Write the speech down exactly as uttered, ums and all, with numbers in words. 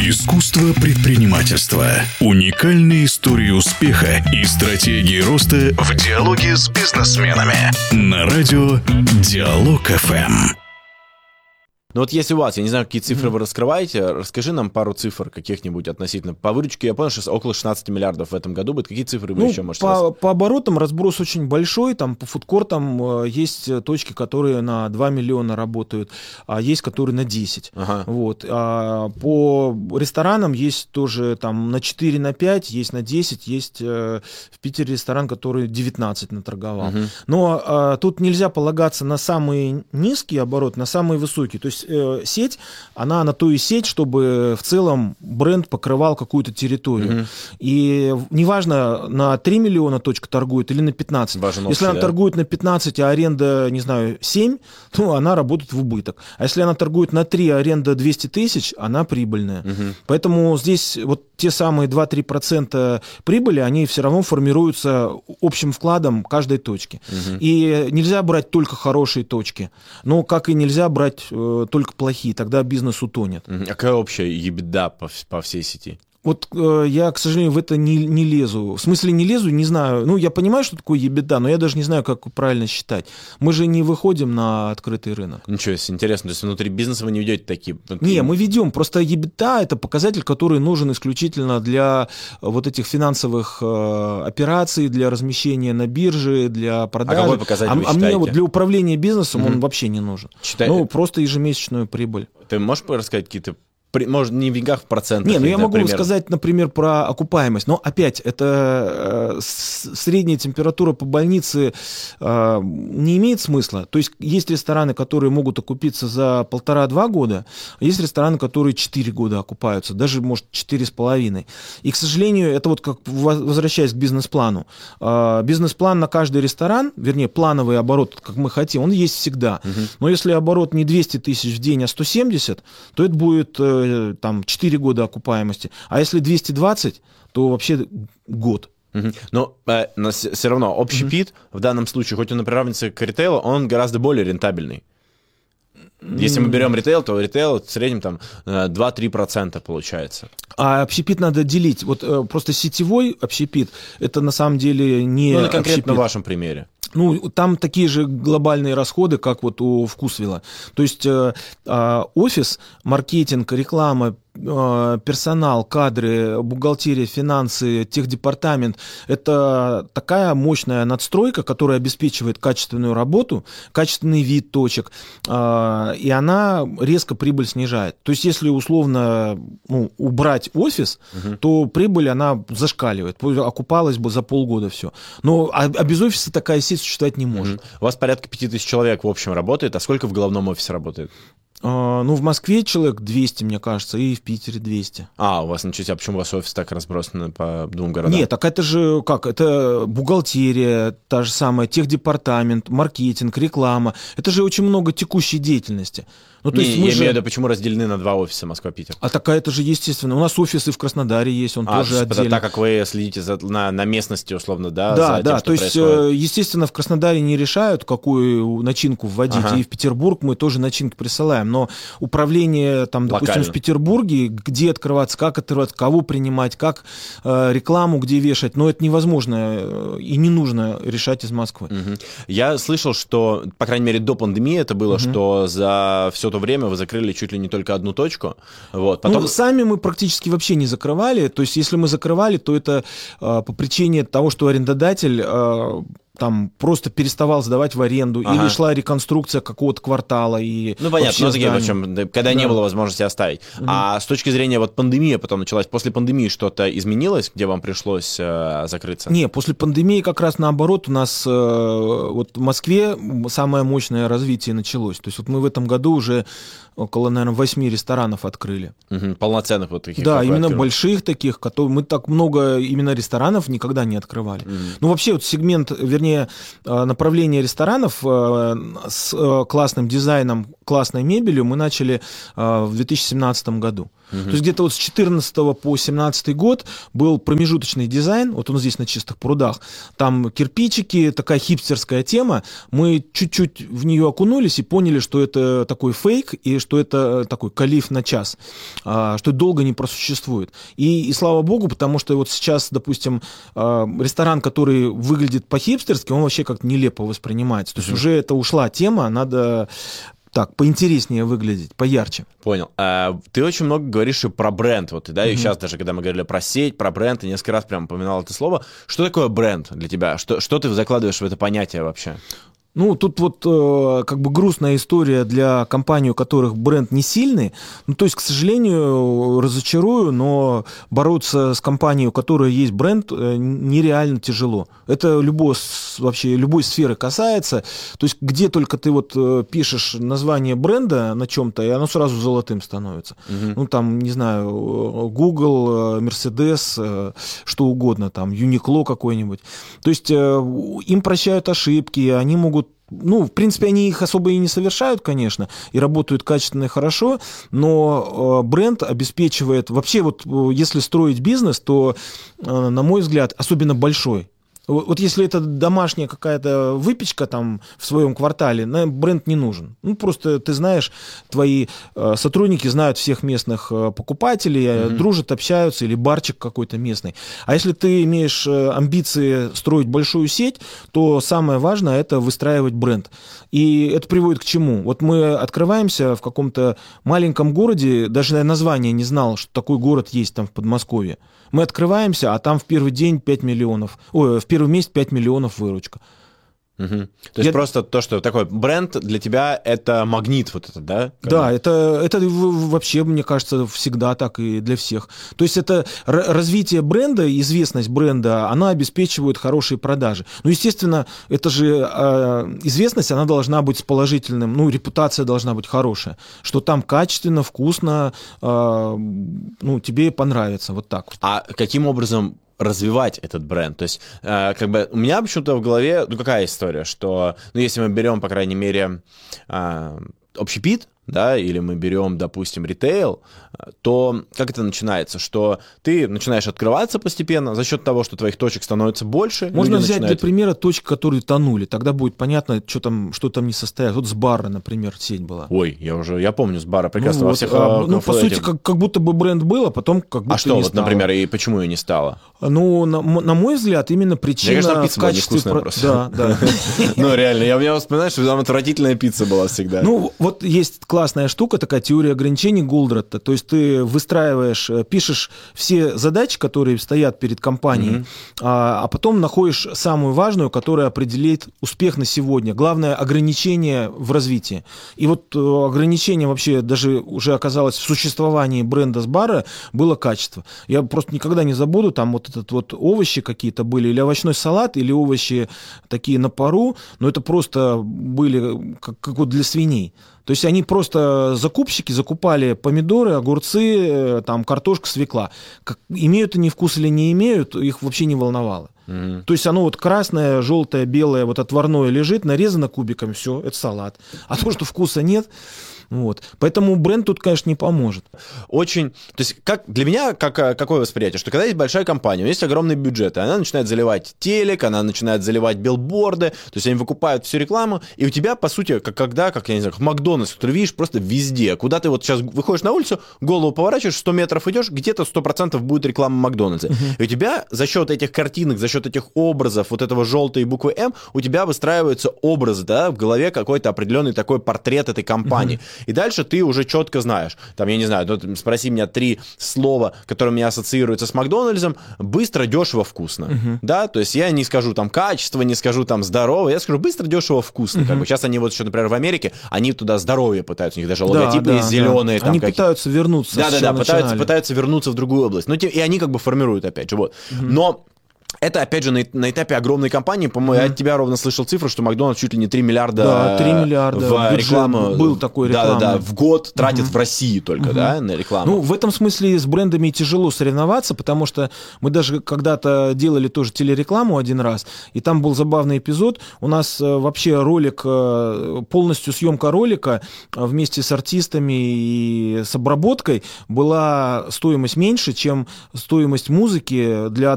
Искусство предпринимательства. Уникальные истории успеха и стратегии роста в диалоге с бизнесменами. На радио Диалог эф эм. Ну вот если у вас, я не знаю, какие цифры mm-hmm. вы раскрываете, расскажи нам пару цифр каких-нибудь относительно. По выручке, я понял, что около шестнадцать миллиардов в этом году будет. Какие цифры вы ну, еще можете по, рассказать? По оборотам разброс очень большой. Там по фудкортам э, есть точки, которые на два миллиона работают, а есть, которые на десять. Ага. Вот. А по ресторанам есть тоже там на четыре, на пять, есть на десять, есть э, в Питере ресторан, который девятнадцать наторговал. Uh-huh. Но э, тут нельзя полагаться на самые низкие обороты, на самые высокие. То есть сеть, она на то и сеть, чтобы в целом бренд покрывал какую-то территорию. Uh-huh. И неважно, на три миллиона точка торгует или на пятнадцать. Важен если общий, она да? торгует на пятнадцать, а аренда, не знаю, семь, то она работает в убыток. А если она торгует на три, а аренда двести тысяч, она прибыльная. Uh-huh. Поэтому здесь вот те самые два-три процента прибыли, они все равно формируются общим вкладом каждой точки. Uh-huh. И нельзя брать только хорошие точки. Но как и нельзя брать э, только плохие, тогда бизнес утонет. А какая общая EBITDA по, по всей сети? Вот э, я, к сожалению, в это не, не лезу. В смысле не лезу, не знаю. Ну, я понимаю, что такое EBITDA, но я даже не знаю, как правильно считать. Мы же не выходим на открытый рынок. Ничего себе, интересно. То есть внутри бизнеса вы не ведете такие... Не, мы ведем. Просто EBITDA – это показатель, который нужен исключительно для вот этих финансовых э, операций, для размещения на бирже, для продажи. А какой показатель а, вы а считаете? мне вот для управления бизнесом угу. он вообще не нужен. Считай... Ну, просто ежемесячную прибыль. Ты можешь рассказать какие-то... Может, не в деньгах, в процентах. Не, ну я могу например. сказать, например, про окупаемость. Но опять, это э, средняя температура по больнице э, не имеет смысла. То есть есть рестораны, которые могут окупиться за полтора-два года, а есть рестораны, которые четыре года окупаются, даже, может, четыре с половиной. И, к сожалению, это вот как, возвращаясь к бизнес-плану, э, бизнес-план на каждый ресторан, вернее, плановый оборот, как мы хотим, он есть всегда. Угу. Но если оборот не двести тысяч в день, а сто семьдесят, то это будет... Э, там четыре года окупаемости. А если двести двадцать, то вообще год. Uh-huh. Но, э, но все равно общепит uh-huh. в данном случае, хоть он и приравнивается к ритейлу, он гораздо более рентабельный. Если мы берем ритейл, то ритейл в среднем там два-три процента получается. А общепит надо делить. Вот э, просто сетевой общепит, это на самом деле не Ну, конкретно общепит. на вашем примере. Ну, там такие же глобальные расходы, как вот у Вкусвилла. То есть э, э, офис, маркетинг, реклама, э, персонал, кадры, бухгалтерия, финансы, техдепартамент – это такая мощная надстройка, которая обеспечивает качественную работу, качественный вид точек, э, и она резко прибыль снижает. То есть если условно ну, убрать офис, угу. то прибыль она зашкаливает, окупалась бы за полгода все. Но а, а без офиса такая сеть существовать не может. Mm-hmm. У вас порядка пять тысяч человек в общем работает, а сколько в головном офисе работает? Uh, ну, в Москве человек двести, мне кажется, и в Питере двести. А, у вас, ничего себе, а почему у вас офис так разбросан по двум городам? Нет, так это же как? Это бухгалтерия, та же самая, техдепартамент, маркетинг, реклама. Это же очень много текущей деятельности. Ну, то не, есть мы я же... имею в виду, почему разделены на два офиса Москва-Питер? А такая это же естественно. У нас офисы в Краснодаре есть, он а, тоже отдельно. Это так, как вы следите за, на, на местности, условно, да? Да, за да, тем, то есть, происходит. естественно, в Краснодаре не решают, какую начинку вводить, ага. и в Петербург мы тоже начинки присылаем, но управление, там, допустим, локально. В Петербурге, где открываться, как открываться, кого принимать, как э, рекламу где вешать, но это невозможно э, и не нужно решать из Москвы. Угу. Я слышал, что, по крайней мере, до пандемии это было, угу. что за все то время вы закрыли чуть ли не только одну точку. Вот. Потом... Ну, сами мы практически вообще не закрывали. То есть, если мы закрывали, то это э, по причине того, что арендодатель э, там просто переставал сдавать в аренду, ага. или шла реконструкция какого-то квартала. И ну, понятно, но такие, в общем, когда да. не было возможности оставить. Угу. А с точки зрения, вот пандемия потом началась, после пандемии что-то изменилось, где вам пришлось э, закрыться? Не, после пандемии как раз наоборот у нас э, вот в Москве самое мощное развитие началось. То есть вот мы в этом году уже около, наверное, восьми ресторанов открыли. Угу, полноценных вот таких. Да, именно больших таких, которые мы так много именно ресторанов никогда не открывали. Угу. Ну, вообще вот сегмент, вернее, направление, направление ресторанов с классным дизайном, классной мебелью мы начали в две тысячи семнадцатом году. Uh-huh. То есть где-то вот с четырнадцатого по семнадцатый год был промежуточный дизайн, вот он здесь на Чистых прудах, там кирпичики, такая хипстерская тема, мы чуть-чуть в нее окунулись и поняли, что это такой фейк, и что это такой калиф на час, что это долго не просуществует. И, и слава богу, потому что вот сейчас, допустим, ресторан, который выглядит по-хипстерски, он вообще как-то нелепо воспринимается. То есть uh-huh. уже это ушла тема, надо... Так, поинтереснее выглядеть, поярче. Понял. А, ты очень много говоришь и про бренд. Вот, да, mm-hmm. и сейчас даже, когда мы говорили про сеть, про бренд, ты несколько раз прям упоминал это слово. Что такое бренд для тебя? Что, что ты закладываешь в это понятие вообще? Ну, тут вот э, как бы грустная история для компаний, у которых бренд не сильный. Ну, то есть, к сожалению, разочарую, но бороться с компанией, у которой есть бренд, э, нереально тяжело. Это любой, вообще любой сферы касается. То есть, где только ты вот э, пишешь название бренда на чем-то, и оно сразу золотым становится. Угу. Ну, там, не знаю, Google, Mercedes, э, что угодно, там, Uniqlo какой-нибудь. То есть, э, им прощают ошибки, они могут Ну, в принципе, они их особо и не совершают, конечно, и работают качественно и хорошо, но бренд обеспечивает... Вообще, вот если строить бизнес, то, на мой взгляд, особенно большой, вот если это домашняя какая-то выпечка там в своем квартале, бренд не нужен. Ну, просто ты знаешь, твои сотрудники знают всех местных покупателей, mm-hmm. дружат, общаются, или барчик какой-то местный. А если ты имеешь амбиции строить большую сеть, то самое важное — это выстраивать бренд. И это приводит к чему? Вот мы открываемся в каком-то маленьком городе, даже название не знал, что такой город есть там в Подмосковье. Мы открываемся, а там в первый день пять миллионов, ой, в первый месяц пять миллионов выручка. Угу. То есть Я... просто то, что такой бренд для тебя — это магнит вот этот, да? Когда... Да, это, это вообще, мне кажется, всегда так и для всех. То есть это развитие бренда, известность бренда, она обеспечивает хорошие продажи. Ну, естественно, это же э, известность, она должна быть с положительным, ну, репутация должна быть хорошая, что там качественно, вкусно, э, ну, тебе понравится, вот так вот. А каким образом развивать этот бренд? То есть, э, как бы у меня почему-то в голове, ну, какая история, что, ну, если мы берем, по крайней мере, э, общепит, да, или мы берем, допустим, ритейл, то как это начинается? Что ты начинаешь открываться постепенно за счет того, что твоих точек становится больше. Можно взять начинают... для примера точки, которые тонули. Тогда будет понятно, что там, что там не состоялось. Вот с бара, например, сеть была. Ой, я уже, я помню с бара прекрасно, ну, во вот, всех... А, ну, по сути, как, как будто бы бренд был, а потом как будто А что, не вот, стало. Например, и почему ее не стало? Ну, на, на мой взгляд, именно причина в качестве... Да, да. Ну, реально, я у меня вспоминаю, что там отвратительная пицца была всегда. Ну, вот есть классная штука, такая теория ограничений Голдрата. То есть ты выстраиваешь, пишешь все задачи, которые стоят перед компанией, mm-hmm. а, а потом находишь самую важную, которая определит успех на сегодня. Главное — ограничение в развитии. И вот ограничение вообще даже уже оказалось в существовании бренда с бара было качество. Я просто никогда не забуду, там вот этот вот овощи какие-то были, или овощной салат, или овощи такие на пару, но это просто были как, как вот для свиней. То есть они просто, закупщики, закупали помидоры, огурцы, там, картошка, свекла. Как, имеют они вкус или не имеют, их вообще не волновало. Mm-hmm. То есть оно вот красное, желтое, белое, вот отварное лежит, нарезано кубиками, все, это салат. А то, что вкуса нет... Вот. Поэтому бренд тут, конечно, не поможет. Очень... То есть как, для меня как, какое восприятие? Что когда есть большая компания, у нее есть огромный бюджет, и она начинает заливать телек, она начинает заливать билборды, то есть они выкупают всю рекламу, и у тебя, по сути, как когда, как я не знаю, как Макдональдс, который видишь просто везде. Куда ты вот сейчас выходишь на улицу, голову поворачиваешь, сто метров идешь, где-то сто процентов будет реклама Макдональдса. Uh-huh. И у тебя за счет этих картинок, за счет этих образов, вот этого желтой буквы М, у тебя выстраивается образ, да, в голове какой-то определенный такой портрет этой компании. Uh-huh. И дальше ты уже четко знаешь, там, я не знаю, ну, спроси меня три слова, которые у меня ассоциируются с Макдональдсом: быстро, дешево, вкусно. Uh-huh. Да, то есть я не скажу там качество, не скажу там здорово, я скажу быстро, дешево, вкусно. Uh-huh. Как бы сейчас они вот еще, например, в Америке, они туда здоровье пытаются, у них даже логотипы да, есть да, зеленые. Да. Там, они как... пытаются вернуться. Да-да-да, пытаются, пытаются вернуться в другую область. Но те, и они как бы формируют опять же. Вот. Uh-huh. Но Это, опять же, на, на этапе огромной компании, по-моему, mm-hmm. я от тебя ровно слышал цифру, что Макдональдс чуть ли не три миллиарда, да, три миллиарда в рекламу. Был такой рекламный. Да-да-да, в год тратит mm-hmm. в России только, mm-hmm. да, на рекламу. Ну, в этом смысле с брендами тяжело соревноваться, потому что мы даже когда-то делали тоже телерекламу один раз, и там был забавный эпизод. У нас вообще ролик, полностью съемка ролика вместе с артистами и с обработкой была стоимость меньше, чем стоимость музыки для